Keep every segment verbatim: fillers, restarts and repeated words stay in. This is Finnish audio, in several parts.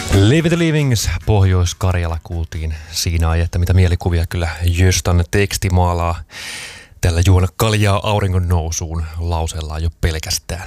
Leave the Livings, Pohjois-Karjala kuultiin siinä ajetta, mitä mielikuvia kyllä Jöstan teksti maalaa tällä juona kaljaa auringon nousuun lausellaan jo pelkästään.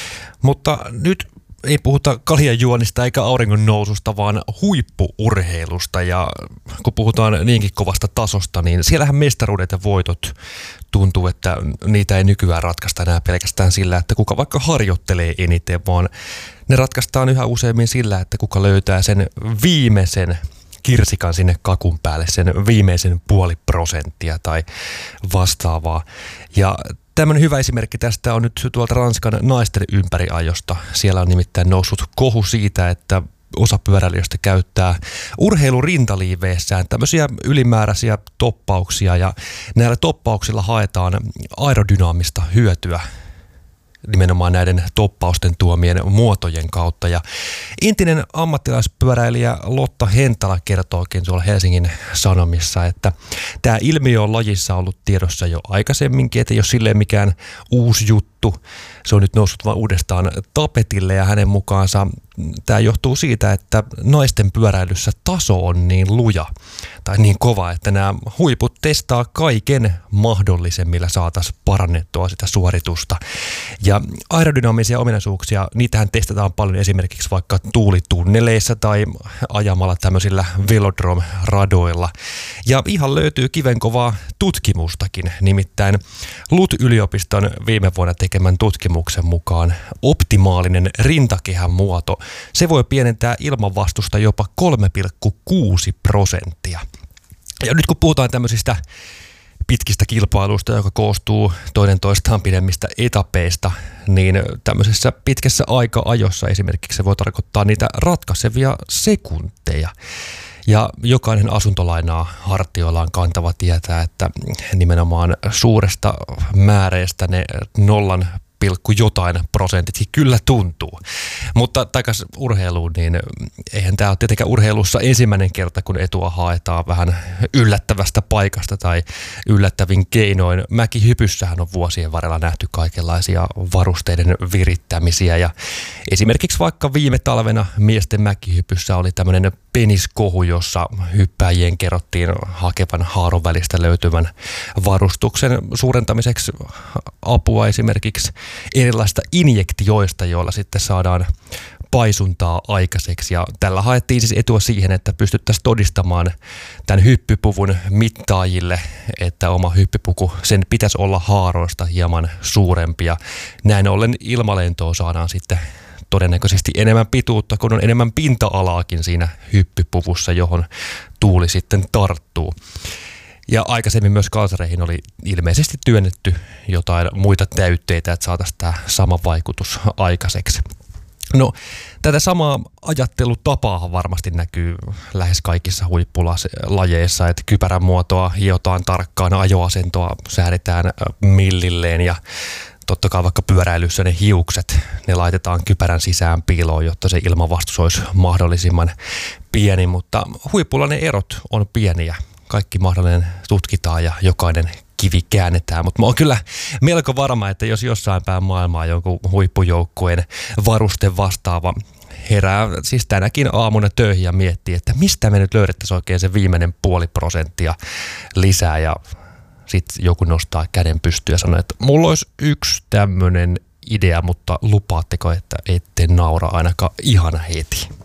Mutta nyt ei puhuta kaljanjuonista eikä auringon noususta, vaan huippu-urheilusta. Ja kun puhutaan niinkin kovasta tasosta, niin siellähän mestaruudet ja voitot tuntuu, että niitä ei nykyään ratkaista enää pelkästään sillä, että kuka vaikka harjoittelee eniten, vaan ne ratkaistaan yhä useammin sillä, että kuka löytää sen viimeisen kirsikan sinne kakun päälle, sen viimeisen puoli prosenttia tai vastaavaa. Ja tämmöinen hyvä esimerkki tästä on nyt tuolta Ranskan naisten ympäriajosta. Siellä on nimittäin noussut kohu siitä, että osa pyöräilijöistä käyttää urheilurintaliiveissään tämmöisiä ylimääräisiä toppauksia, ja näillä toppauksilla haetaan aerodynaamista hyötyä nimenomaan näiden toppausten tuomien muotojen kautta. Ja entinen ammattilaispyöräilijä Lotta Hentala kertookin tuolla Helsingin Sanomissa, että tämä ilmiö on lajissa ollut tiedossa jo aikaisemminkin, että ei ole silleen mikään uusi juttu. Se on nyt noussut vaan uudestaan tapetille, ja hänen mukaansa tämä johtuu siitä, että naisten pyöräilyssä taso on niin luja tai niin kova, että nämä huiput testaa kaiken mahdollisen, millä saataisiin parannettua sitä suoritusta. Ja aerodynaamisia ominaisuuksia, niitähän testataan paljon esimerkiksi vaikka tuulitunneleissa tai ajamalla tämmöisillä velodrome-radoilla. Ja ihan löytyy kivenkovaa tutkimustakin, nimittäin L U T-yliopiston viime vuonna tekemän tutkimuksen mukaan optimaalinen rintakehän muoto, se voi pienentää ilmanvastusta jopa kolme pilkku kuusi prosenttia. Ja nyt kun puhutaan tämmöisistä pitkistä kilpailuista, joka koostuu toinen toistaan pidemmistä etapeista, niin tämmöisessä pitkässä aika-ajossa esimerkiksi se voi tarkoittaa niitä ratkaisevia sekunteja. Ja jokainen asuntolainaa hartioillaan kantava tietää, että nimenomaan suuresta määreestä ne nollan pilkku jotain prosentitkin kyllä tuntuu. Mutta takaisin urheiluun, niin eihän tämä ole tietenkään urheilussa ensimmäinen kerta, kun etua haetaan vähän yllättävästä paikasta tai yllättävin keinoin. Mäkihypyssähän on vuosien varrella nähty kaikenlaisia varusteiden virittämisiä, ja esimerkiksi vaikka viime talvena miesten mäkihypyssä oli tämmöinen peniskohu, jossa hyppäjien kerrottiin hakevan haaron välistä löytyvän varustuksen suurentamiseksi apua esimerkiksi erilaisista injektioista, joilla sitten saadaan paisuntaa aikaiseksi. Ja tällä haettiin siis etua siihen, että pystyttäisiin todistamaan tämän hyppypuvun mittaajille, että oma hyppypuku, sen pitäisi olla haaroista hieman suurempia. Näin ollen ilmalentoon saadaan sitten todennäköisesti enemmän pituutta, kun on enemmän pinta-alaakin siinä hyppypuvussa, johon tuuli sitten tarttuu. Ja aikaisemmin myös kalsareihin oli ilmeisesti työnnetty jotain muita täytteitä, että saataisiin tämä sama vaikutus aikaiseksi. No, tätä samaa ajattelutapaa varmasti näkyy lähes kaikissa huippulajeissa, että kypärän muotoa hiotaan tarkkaan, ajoasentoa säädetään millilleen, ja totta kai vaikka pyöräilyssä ne hiukset, ne laitetaan kypärän sisään piiloon, jotta se ilmanvastus olisi mahdollisimman pieni, mutta huipulla ne erot on pieniä. Kaikki mahdollinen tutkitaan ja jokainen kivi käännetään, mutta mä oon kyllä melko varma, että jos jossain päin maailmaa jonkun huippujoukkueen varuste vastaava herää siis tänäkin aamuna töihin ja miettii, että mistä me nyt löydettäisiin oikein se viimeinen puoli prosenttia lisää, ja sitten joku nostaa käden pystyyn ja sanoo, että mulla olisi yksi tämmöinen idea, mutta lupaatteko, että ette naura ainakaan ihan heti?